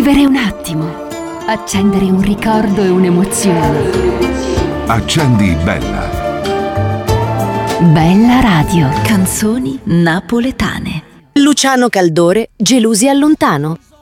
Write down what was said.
Vivere un attimo, accendere un ricordo e un'emozione. Accendi Bella. Bella Radio. Canzoni napoletane. Luciano Caldore, Gelosi al lontano.